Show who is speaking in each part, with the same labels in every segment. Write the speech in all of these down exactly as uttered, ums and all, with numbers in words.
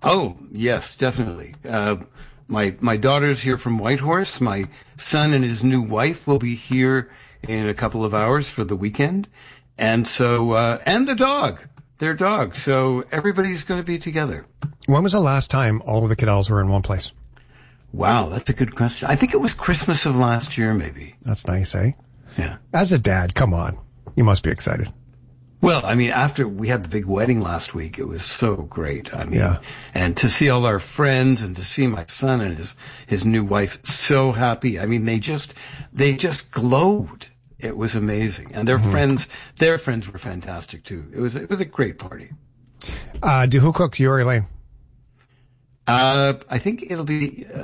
Speaker 1: Oh, yes, definitely. Uh, my, my daughter's here from Whitehorse. My son and his new wife will be here in a couple of hours for the weekend. And so, uh, and the dog, their dog. So everybody's going to be together.
Speaker 2: When was the last time all of the Cadells were in one place?
Speaker 1: Wow, that's a good question. I think it was Christmas of last year, maybe.
Speaker 2: That's nice, eh?
Speaker 1: Yeah.
Speaker 2: As a dad, come on. You must be excited.
Speaker 1: Well, I mean, after we had the big wedding last week, it was so great. I mean,
Speaker 2: Yeah.
Speaker 1: and to see all our friends and to see my son and his, his new wife so happy. I mean, they just, they just glowed. It was amazing. And their
Speaker 2: Mm-hmm.
Speaker 1: friends, their friends were fantastic too. It was, it was a great party.
Speaker 2: Uh, do who cooked, you or Elaine?
Speaker 1: Uh, I think it'll be uh,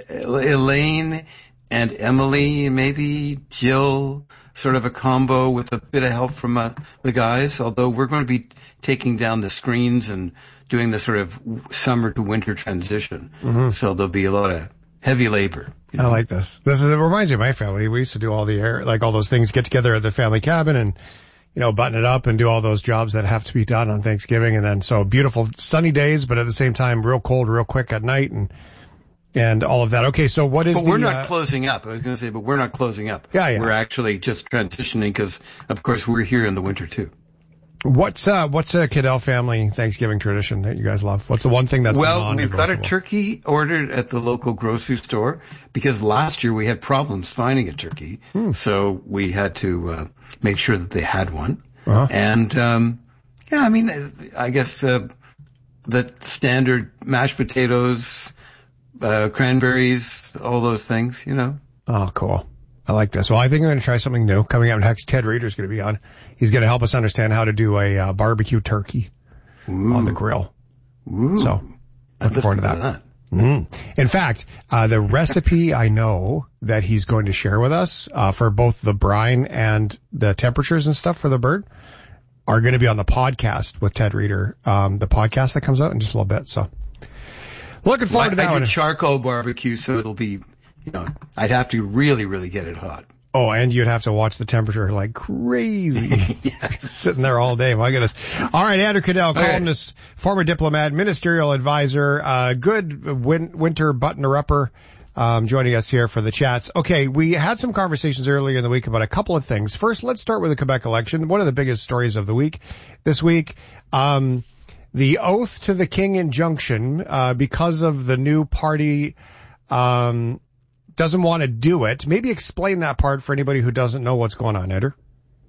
Speaker 1: Elaine and Emily, maybe Jill, sort of a combo with a bit of help from uh, the guys, although we're going to be taking down the screens and doing the sort of summer to winter transition.
Speaker 2: Mm-hmm.
Speaker 1: So there'll be a lot of heavy labor. You know?
Speaker 2: I like this. This is, it reminds me of my family. We used to do all the air, like all those things, get together at the family cabin and, you know, button it up and do all those jobs that have to be done on Thanksgiving. And then so beautiful sunny days, but at the same time, real cold, real quick at night and, and all of that. Okay. So what is
Speaker 1: But
Speaker 2: the,
Speaker 1: we're not
Speaker 2: uh,
Speaker 1: closing up. I was going to say, but we're not closing up.
Speaker 2: Yeah, yeah.
Speaker 1: We're actually just transitioning because, of course, we're here in the winter too.
Speaker 2: what's, uh, what's a Cadell family Thanksgiving tradition that you guys love? What's the one thing that's
Speaker 1: Well, we've got a
Speaker 2: non-negotiable?
Speaker 1: turkey ordered at the local grocery store because last year we had problems finding a turkey.
Speaker 2: Hmm.
Speaker 1: So we had to uh, make sure that they had one.
Speaker 2: Uh-huh.
Speaker 1: And, um, yeah, I mean, I guess uh, the standard mashed potatoes, uh, cranberries, all those things, you know.
Speaker 2: Oh, cool. I like this. Well, I think I'm going to try something new. Coming up next, Ted Reeder's going to be on. He's going to help us understand how to do a uh, barbecue turkey
Speaker 1: Ooh.
Speaker 2: on the grill.
Speaker 1: Ooh.
Speaker 2: So,
Speaker 1: I'd
Speaker 2: looking forward to
Speaker 1: listen
Speaker 2: that. Mm. In fact, uh, the recipe I know that he's going to share with us, uh, for both the brine and the temperatures and stuff for the bird are going to be on the podcast with Ted Reeder. Um, the podcast that comes out in just a little bit. So looking forward to that
Speaker 1: I
Speaker 2: one.
Speaker 1: did charcoal barbecue, so it'll be, you know, I'd have to really, really get it hot.
Speaker 2: Oh, and you'd have to watch the temperature like crazy.
Speaker 1: Yes.
Speaker 2: Sitting there all day. My goodness. All right. Andrew Cadell,
Speaker 1: Okay.
Speaker 2: columnist, former diplomat, ministerial advisor, uh, good win- winter buttoner-upper, um, joining us here for the chats. Okay. We had some conversations earlier in the week about a couple of things. First, let's start with the Quebec election. One of the biggest stories of the week this week. Um, the oath to the king injunction, uh, because of the new party, um, doesn't want to do it. Maybe explain that part for anybody who doesn't know what's going on, Eder.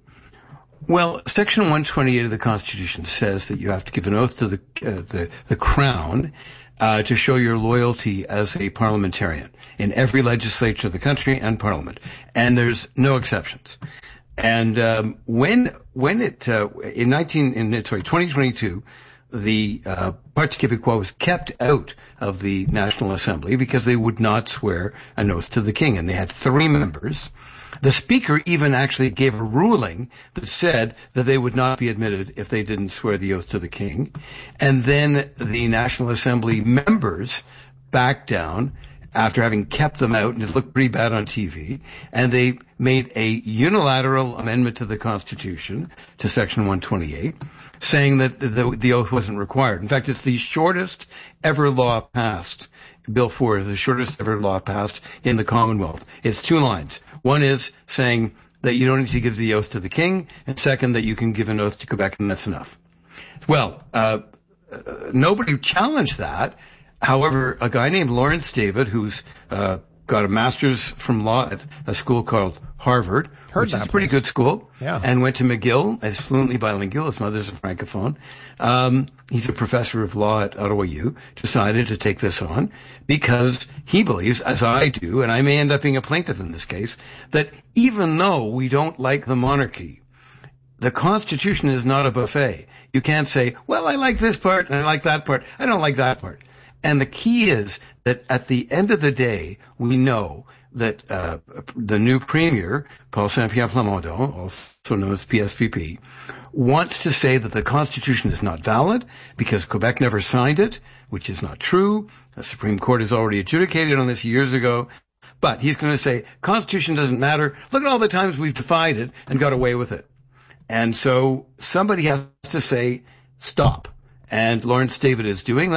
Speaker 1: Well, Section one twenty-eight of the Constitution says that you have to give an oath to the uh, the, the Crown uh, to show your loyalty as a parliamentarian in every legislature of the country and Parliament, and there's no exceptions. And um, when when it uh, in nineteen in sorry twenty twenty-two. The uh, Parti Québécois was kept out of the National Assembly because they would not swear an oath to the king, and they had three members. The Speaker even actually gave a ruling that said that they would not be admitted if they didn't swear the oath to the king. And then the National Assembly members backed down after having kept them out, and it looked pretty bad on T V, and they made a unilateral amendment to the Constitution, to Section one twenty-eight, saying that the, the oath wasn't required. In fact, it's the shortest ever law passed. Bill four is the shortest ever law passed in the Commonwealth. It's two lines. One is saying that you don't need to give the oath to the king, and second, that you can give an oath to Quebec, and that's enough. Well, uh, uh nobody challenged that. However, a guy named Lawrence David, who's uh got a master's from law at a school called Harvard,
Speaker 2: Heard
Speaker 1: which is
Speaker 2: that
Speaker 1: a pretty
Speaker 2: place.
Speaker 1: good school,
Speaker 2: Yeah.
Speaker 1: and went to McGill as fluently bilingual. His mother's a francophone. Um, he's a professor of law at Ottawa U, decided to take this on because he believes, as I do, and I may end up being a plaintiff in this case, that even though we don't like the monarchy, the Constitution is not a buffet. You can't say, well, I like this part and I like that part. I don't like that part. And the key is that at the end of the day, we know that uh the new premier, Paul Saint-Pierre Plamondon, also known as P S P P, wants to say that the Constitution is not valid because Quebec never signed it, which is not true. The Supreme Court has already adjudicated on this years ago. But he's going to say, Constitution doesn't matter. Look at all the times we've defied it and got away with it. And so somebody has to say, stop. And Lawrence David is doing that.